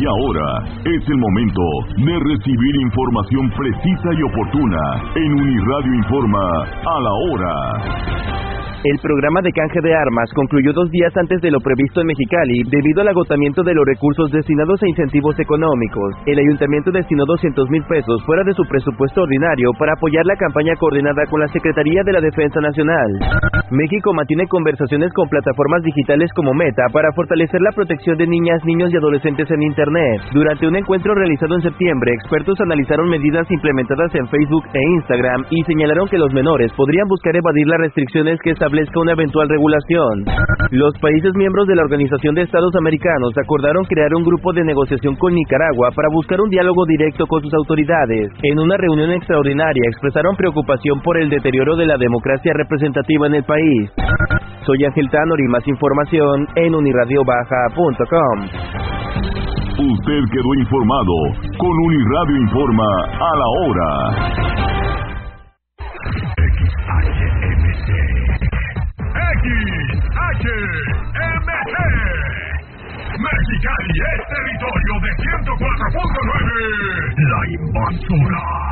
Y ahora es el momento de recibir información precisa y oportuna en Uniradio Informa a la hora. El programa de canje de armas concluyó 2 días antes de lo previsto en Mexicali debido al agotamiento de los recursos destinados a incentivos económicos. El ayuntamiento destinó 200,000 pesos fuera de su presupuesto ordinario para apoyar la campaña coordinada con la Secretaría de la Defensa Nacional. México mantiene conversaciones con plataformas digitales como Meta para fortalecer la protección de niñas, niños y adolescentes en Internet. Durante un encuentro realizado en septiembre, expertos analizaron medidas implementadas en Facebook e Instagram y señalaron que los menores podrían buscar evadir las restricciones que establezca una eventual regulación. Los países miembros de la Organización de Estados Americanos acordaron crear un grupo de negociación con Nicaragua para buscar un diálogo directo con sus autoridades. En una reunión extraordinaria expresaron preocupación por el deterioro de la democracia representativa en el país. Soy Ángel Tánor y más información en unirradiobaja.com. Usted quedó informado con Uniradio Informa a la hora. XHMG Mexicali es territorio de 104.9 La Invasora.